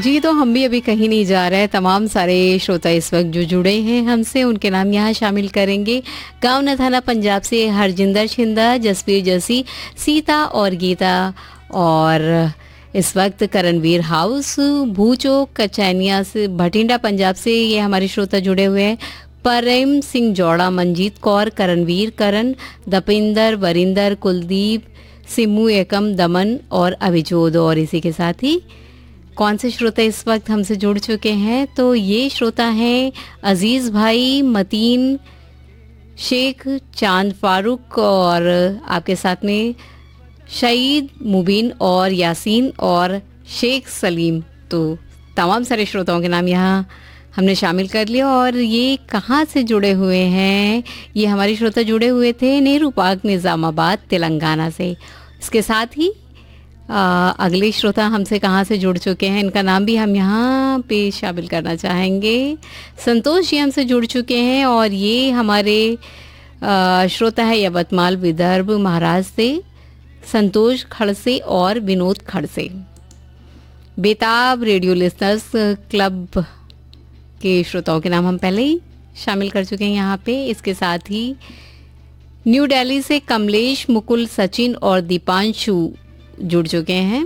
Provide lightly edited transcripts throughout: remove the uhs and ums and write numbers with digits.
जी, तो हम भी अभी कहीं नहीं जा रहे हैं। तमाम सारे श्रोता इस वक्त जो जुड़े हैं हमसे, उनके नाम यहाँ शामिल करेंगे। गाँव नथाना पंजाब से हरजिंदर छिंदा, जसवीर जसी, सीता और गीता, और इस वक्त करणवीर हाउस भूचो कचैनिया से भटिंडा पंजाब से ये हमारे श्रोता जुड़े हुए हैं। प्रेम सिंह जौड़ा, मंजीत कौर, करणवीर, करण, दपिंदर, वरिंदर, कुलदीप, सिमू एकम, दमन और अभिजोद। और इसी के साथ ही कौन से श्रोता इस वक्त हमसे जुड़ चुके हैं, तो ये श्रोता हैं अजीज़ भाई, मतीन शेख, चांद फारूक और आपके साथ में शहीद मुबीन और यासीन और शेख सलीम। तो तमाम सारे श्रोताओं के नाम यहाँ हमने शामिल कर लिया। और ये कहाँ से जुड़े हुए हैं, ये हमारे श्रोता जुड़े हुए थे नेहरू पार्क, निज़ामाबाद, तेलंगाना से। इसके साथ ही अगले श्रोता हमसे कहाँ से जुड़ चुके हैं, इनका नाम भी हम यहाँ पे शामिल करना चाहेंगे। संतोष जी हमसे जुड़ चुके हैं और ये हमारे श्रोता है यवतमाल, विदर्भ, महाराष्ट्र से संतोष खड़से और विनोद खड़से। बेताब रेडियो लिसनर्स क्लब के श्रोताओं के नाम हम पहले ही शामिल कर चुके हैं यहाँ पे। इसके साथ ही न्यू दिल्ली से कमलेश, मुकुल, सचिन और दीपांशु जुड़ चुके हैं।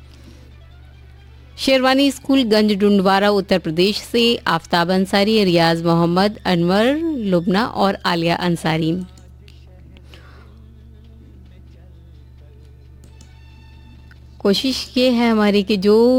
शेरवानी स्कूल गंज डुंडवारा उत्तर प्रदेश से आफ्ताब अंसारी, रियाज मोहम्मद, अनवर, लुबना और आलिया अंसारी। कोशिश ये है हमारी कि जो